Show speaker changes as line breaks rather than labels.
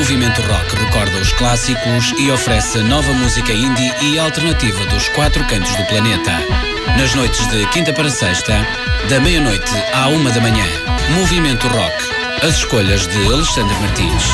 Movimento Rock recorda os clássicos e oferece a nova música indie e alternativa dos quatro cantos do planeta. Nas noites de quinta para sexta, da meia-noite à 1 da manhã. Movimento Rock. As escolhas de Alexandre Martins.